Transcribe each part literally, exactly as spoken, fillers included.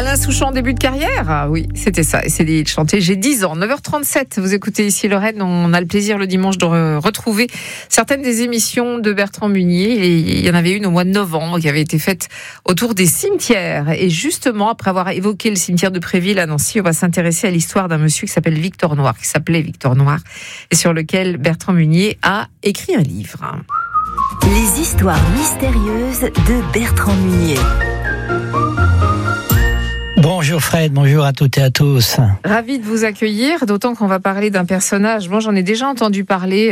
Alain Souchon, début de carrière. Ah oui, c'était ça. Et c'est dit, il chantait J'ai dix ans. neuf heures trente-sept, vous écoutez ici Lorraine. On a le plaisir le dimanche de re- retrouver certaines des émissions de Bertrand Munier. Et il y en avait une au mois de novembre qui avait été faite autour des cimetières. Et justement, après avoir évoqué le cimetière de Préville à Nancy, on va s'intéresser à l'histoire d'un monsieur qui s'appelle Victor Noir, qui s'appelait Victor Noir, et sur lequel Bertrand Munier a écrit un livre. Les histoires mystérieuses de Bertrand Munier. Bonjour Fred, bonjour à toutes et à tous. Ravi de vous accueillir, d'autant qu'on va parler d'un personnage. Moi, j'en ai déjà entendu parler,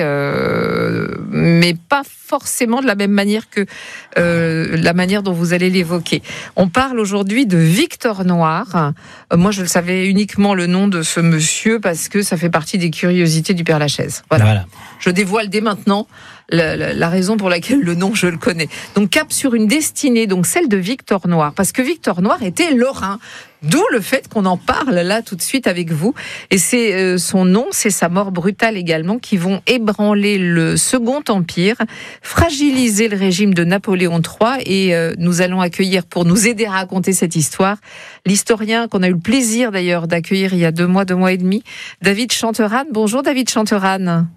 euh, mais pas forcément de la même manière que euh, la manière dont vous allez l'évoquer. On parle aujourd'hui de Victor Noir. Euh, moi, je le savais uniquement le nom de ce monsieur parce que ça fait partie des curiosités du Père Lachaise. Voilà. voilà. Je dévoile dès maintenant la, la, la raison pour laquelle le nom, je le connais. Donc, cap sur une destinée, donc celle de Victor Noir, parce que Victor Noir était lorrain. D'où le fait qu'on en parle là tout de suite avec vous. Et c'est euh, son nom, c'est sa mort brutale également, qui vont ébranler le Second Empire, fragiliser le régime de Napoléon trois. Et euh, nous allons accueillir, pour nous aider à raconter cette histoire, l'historien qu'on a eu le plaisir d'ailleurs d'accueillir il y a deux mois, deux mois et demi, David Chanterane. Bonjour David Chanterane.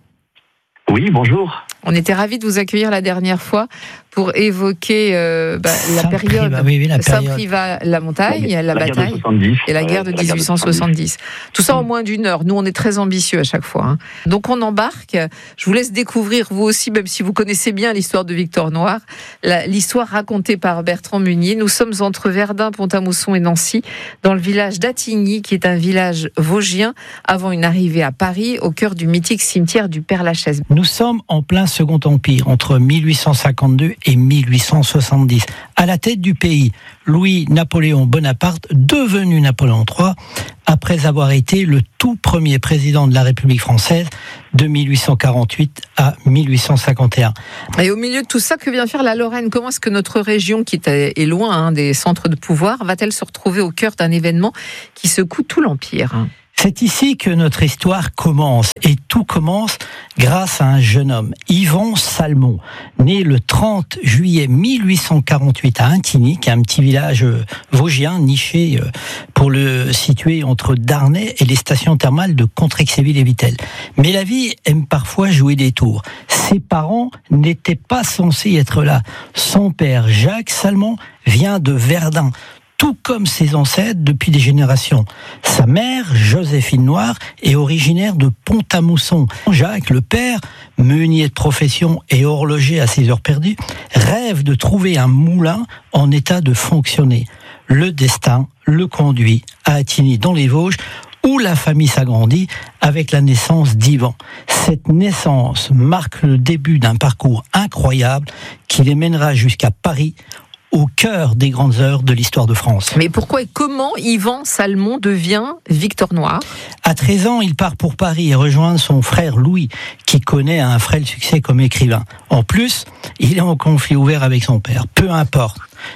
Oui, bonjour. On était ravis de vous accueillir la dernière fois pour évoquer euh, bah, la période bah oui, oui, la Saint-Privat, la montagne, la, la bataille et la guerre de dix-huit cent soixante-dix. Tout ça en moins d'une heure. Nous, on est très ambitieux à chaque fois. Hein. Donc, on embarque. Je vous laisse découvrir, vous aussi, même si vous connaissez bien l'histoire de Victor Noir, la, l'histoire racontée par Bertrand Munier. Nous sommes entre Verdun, Pont-à-Mousson et Nancy, dans le village d'Attigny, qui est un village vosgien, avant une arrivée à Paris, au cœur du mythique cimetière du Père Lachaise. Nous sommes en plein Second Empire, entre mille huit cent cinquante-deux et mille huit cent soixante-dix. À la tête du pays, Louis-Napoléon Bonaparte, devenu Napoléon trois, après avoir été le tout premier président de la République française de mille huit cent quarante-huit à mille huit cent cinquante et un. Et au milieu de tout ça, que vient faire la Lorraine ? Comment est-ce que notre région, qui est loin hein, des centres de pouvoir, va-t-elle se retrouver au cœur d'un événement qui secoue tout l'Empire ? C'est ici que notre histoire commence, et tout commence grâce à un jeune homme, Yvan Salmon, né le trente juillet mille huit cent quarante-huit à Attigny, qui est un petit village vosgien niché pour le situer entre Darney et les stations thermales de Contrexéville et Vittel. Mais la vie aime parfois jouer des tours. Ses parents n'étaient pas censés être là. Son père, Jacques Salmon, vient de Verdun, tout comme ses ancêtres depuis des générations. Sa mère, Joséphine Noir, est originaire de Pont-à-Mousson. Jacques, le père, meunier de profession et horloger à ses heures perdues, rêve de trouver un moulin en état de fonctionner. Le destin le conduit à Attigny, dans les Vosges, où la famille s'agrandit avec la naissance d'Yvan. Cette naissance marque le début d'un parcours incroyable qui les mènera jusqu'à Paris, au cœur des grandes heures de l'histoire de France. Mais pourquoi et comment Yvan Salmon devient Victor Noir ? À treize ans, il part pour Paris et rejoint son frère Louis, qui connaît un frêle succès comme écrivain. En plus, il est en conflit ouvert avec son père. Peu importe.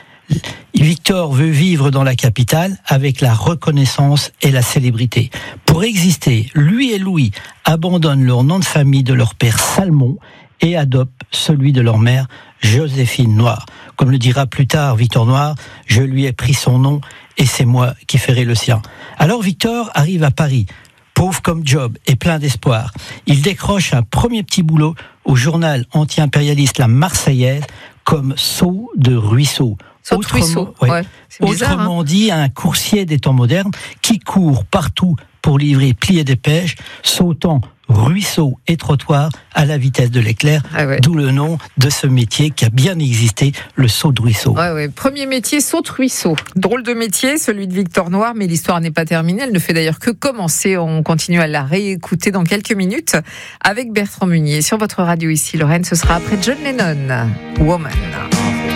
Victor veut vivre dans la capitale avec la reconnaissance et la célébrité. Pour exister, lui et Louis abandonnent leur nom de famille de leur père Salmon et adoptent celui de leur mère, Joséphine Noir. Comme le dira plus tard Victor Noir, je lui ai pris son nom et c'est moi qui ferai le sien. Alors Victor arrive à Paris, pauvre comme job et plein d'espoir. Il décroche un premier petit boulot au journal anti-impérialiste La Marseillaise comme sceau de ruisseau. Saut de ruisseau, ouais. Ouais, c'est bizarre, Autrement hein. dit, un coursier des temps modernes qui court partout pour livrer plis et dépêches, sautant ruisseau et trottoir à la vitesse de l'éclair, ah ouais. D'où le nom de ce métier qui a bien existé, le saut de ruisseau. Ouais, ouais. Premier métier, saut de ruisseau. Drôle de métier, celui de Victor Noir, mais l'histoire n'est pas terminée, elle ne fait d'ailleurs que commencer. On continue à la réécouter dans quelques minutes avec Bertrand Munier. Sur votre radio ici, Lorraine, ce sera après John Lennon, Woman.